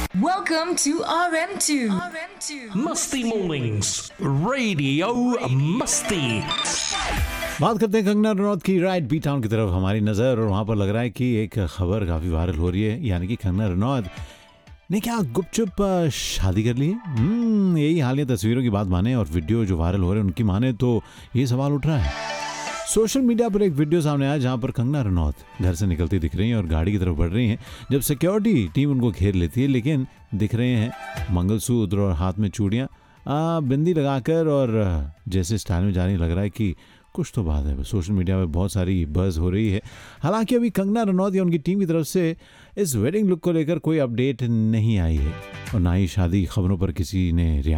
Welcome to RM2. मस्ती मोर्निंग्स radio मस्ती। बात करते हैं कंगना रनौत की। राइट, बी टाउन की तरफ हमारी नज़र, और वहाँ पर लग रहा है कि एक खबर काफ़ी वायरल हो रही है, यानी कि कंगना रनौत ने क्या गुपचुप शादी कर ली है। यही हालिया तस्वीरों की बात माने और वीडियो जो वायरल हो रहे हैं उनकी माने तो ये सवाल उठ रहा है। सोशल मीडिया पर एक वीडियो सामने आया जहाँ पर कंगना रनौत घर से निकलती दिख रही हैं और गाड़ी की तरफ बढ़ रही हैं, जब सिक्योरिटी टीम उनको घेर लेती है। लेकिन दिख रहे हैं मंगलसूत्र और हाथ में चूड़ियाँ बिंदी लगाकर, और जैसे स्टाइल में जा रही, लग रहा है कि कुछ तो बात है। सोशल मीडिया में बहुत सारी बज़ हो रही है। हालांकि अभी कंगना रनौत या उनकी टीम की तरफ से इस वेडिंग लुक को लेकर कोई अपडेट नहीं आई है और ना ही शादी खबरों पर किसी ने